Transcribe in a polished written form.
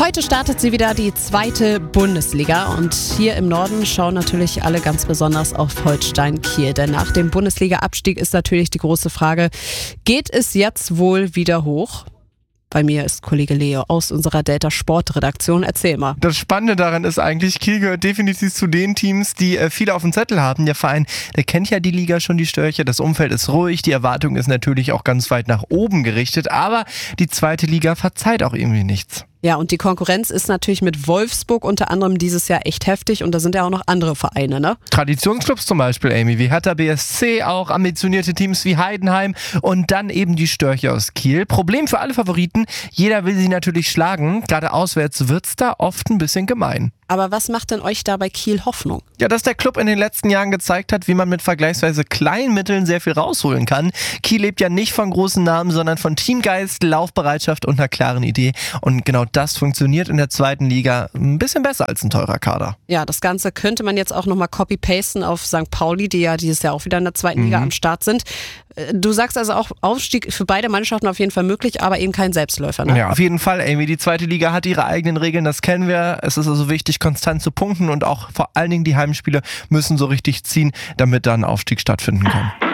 Heute startet sie wieder, die zweite Bundesliga. Und hier im Norden schauen natürlich alle ganz besonders auf Holstein Kiel. Denn nach dem Bundesliga-Abstieg ist natürlich die große Frage, geht es jetzt wohl wieder hoch? Bei mir ist Kollege Leo aus unserer Delta Sport-Redaktion. Erzähl mal. Das Spannende daran ist eigentlich, Kiel gehört definitiv zu den Teams, die viele auf dem Zettel haben. Der Verein, der kennt ja die Liga schon, die Störche. Das Umfeld ist ruhig. Die Erwartung ist natürlich auch ganz weit nach oben gerichtet. Aber die zweite Liga verzeiht auch irgendwie nichts. Ja, und die Konkurrenz ist natürlich mit Wolfsburg unter anderem dieses Jahr echt heftig. Und da sind ja auch noch andere Vereine, ne? Traditionsclubs zum Beispiel, Amy, wie Hertha BSC, auch ambitionierte Teams wie Heidenheim und dann eben die Störche aus Kiel. Problem für alle Favoriten, jeder will sie natürlich schlagen. Gerade auswärts wird's da oft ein bisschen gemein. Aber was macht denn euch da bei Kiel Hoffnung? Ja, dass der Club in den letzten Jahren gezeigt hat, wie man mit vergleichsweise kleinen Mitteln sehr viel rausholen kann. Kiel lebt ja nicht von großen Namen, sondern von Teamgeist, Laufbereitschaft und einer klaren Idee. Und genau das funktioniert in der zweiten Liga ein bisschen besser als ein teurer Kader. Ja, das Ganze könnte man jetzt auch nochmal copy-pasten auf St. Pauli, die ja dieses Jahr auch wieder in der zweiten Liga am Start sind. Du sagst also auch, Aufstieg für beide Mannschaften auf jeden Fall möglich, aber eben kein Selbstläufer, ne? Ja, auf jeden Fall, Amy. Die zweite Liga hat ihre eigenen Regeln, das kennen wir. Es ist also wichtig, konstant zu punkten und auch vor allen Dingen die Heimspiele müssen so richtig ziehen, damit dann ein Aufstieg stattfinden kann.